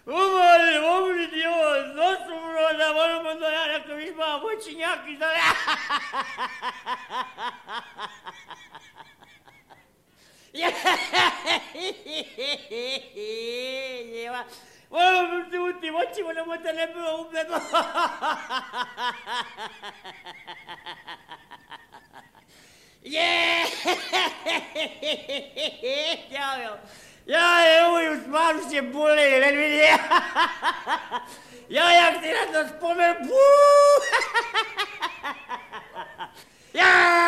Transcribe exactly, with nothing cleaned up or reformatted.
Umoli, umoli Dios, no sumro da volu mondoiare că mi va vociniac și da. Volu tutti, vocci volu montare un bebo. Yeah! Ja, evo ju smaru się bole, len vidi. Ja, jak ti na to spomen,